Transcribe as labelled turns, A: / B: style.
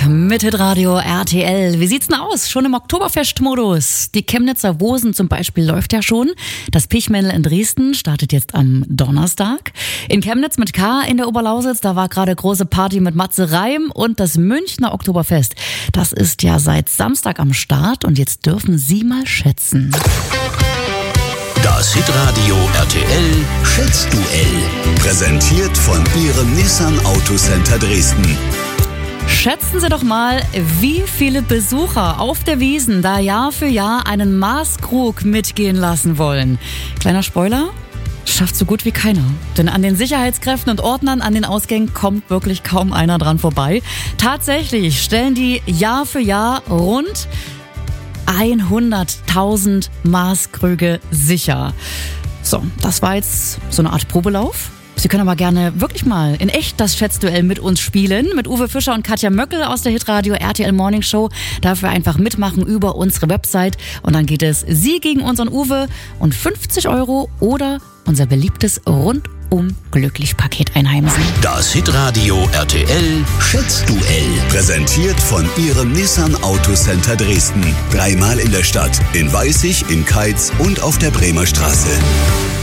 A: mit Hitradio RTL. Wie sieht's denn aus? Schon im Oktoberfest-Modus. Die Chemnitzer Wosen zum Beispiel läuft ja schon. Das Pichmännel in Dresden startet jetzt am Donnerstag. In Chemnitz mit K in der Oberlausitz, da war gerade große Party mit Matze Reim. Und das Münchner Oktoberfest, das ist ja seit Samstag am Start. Und jetzt dürfen Sie mal schätzen.
B: Das Hitradio RTL Schätzduell. Präsentiert von Ihrem Nissan Autocenter Dresden.
A: Schätzen Sie doch mal, wie viele Besucher auf der Wiesn da Jahr für Jahr einen Maßkrug mitgehen lassen wollen. Kleiner Spoiler, schafft so gut wie keiner. Denn an den Sicherheitskräften und Ordnern an den Ausgängen kommt wirklich kaum einer dran vorbei. Tatsächlich stellen die Jahr für Jahr rund 100.000 Maßkrüge sicher. So, das war jetzt so eine Art Probelauf. Sie können aber gerne wirklich mal in echt das Schätzduell mit uns spielen. Mit Uwe Fischer und Katja Möckel aus der Hitradio RTL Morning Show. Dafür einfach mitmachen über unsere Website. Und dann geht es Sie gegen unseren Uwe und 50 € oder unser beliebtes Rundum-Glücklich-Paket einheimsen.
B: Das Hitradio RTL Schätzduell. Präsentiert von Ihrem Nissan Autocenter Dresden. 3-mal in der Stadt, in Weißig, in Keitz und auf der Bremer Straße.